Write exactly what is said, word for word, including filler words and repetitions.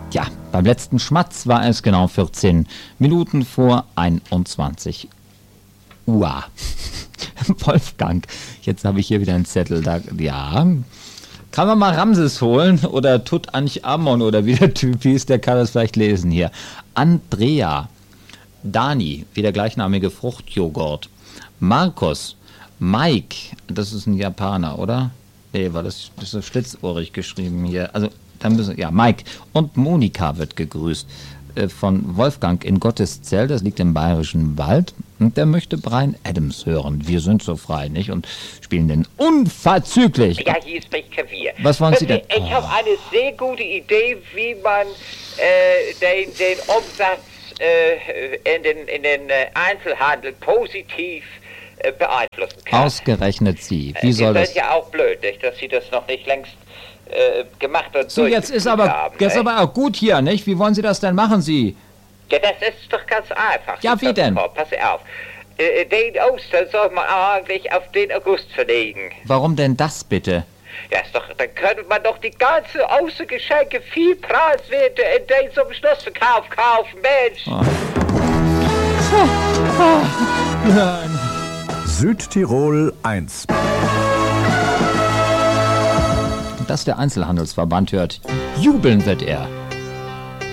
Ja, beim letzten Schmatz war es genau vierzehn Minuten vor einundzwanzig Uhr. Wolfgang, jetzt habe ich hier wieder einen Zettel. Da, ja, kann man mal Ramses holen oder Tutanchamun oder wie der Typ hieß, der kann das vielleicht lesen hier. Andrea, Dani, wie der gleichnamige Fruchtjoghurt. Markus, Mike, das ist ein Japaner, oder? Nee, war das, das ist schlitzohrig geschrieben hier. Also, dann müssen, ja, Mike. Und Monika wird gegrüßt äh, von Wolfgang in Gotteszell, das liegt im Bayerischen Wald. Und der möchte Bryan Adams hören. Wir sind so frei, nicht? Und spielen den unverzüglich. Ja, hier spricht Klavier. Was wollen Sie denn? Ich oh. habe eine sehr gute Idee, wie man äh, den, den Umsatz äh, in den, in den äh, Einzelhandel positiv äh, beeinflussen kann. Ausgerechnet Sie. Wie soll das? das? ist ja auch blöd, nicht, dass Sie das noch nicht längst äh, gemacht und so, jetzt ist aber, haben, jetzt aber auch gut hier, nicht? Wie wollen Sie das denn machen, Sie? Ja, das ist doch ganz einfach. Ja, wie denn? Pass auf. Äh, den Ostern soll man eigentlich auf den August verlegen. Warum denn das bitte? Ja, ist doch, dann könnte man doch die ganzen Ostergeschenke viel preiswerter in den zum Schlussverkauf kaufen, Mensch. Oh. Oh. Nein. Südtirol eins. Dass der Einzelhandelsverband hört, jubeln wird er.